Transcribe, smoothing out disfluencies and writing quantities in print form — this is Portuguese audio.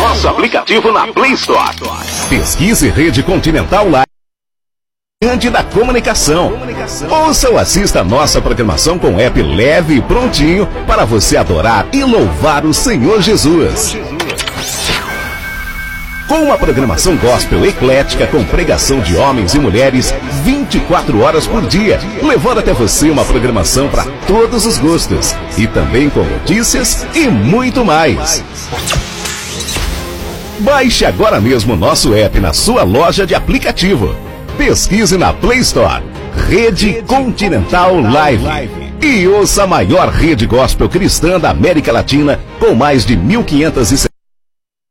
nosso aplicativo na Play Store. Pesquise Rede Continental Live da comunicação. Ouça ou assista a nossa programação com app leve e prontinho para você adorar e louvar o Senhor Jesus. Com uma programação gospel eclética com pregação de homens e mulheres 24 horas por dia, levando até você uma programação para todos os gostos e também com notícias e muito mais. Baixe agora mesmo o nosso app na sua loja de aplicativo. Pesquise na Play Store Rede Continental Live e ouça a maior rede gospel cristã da América Latina com mais de 1.500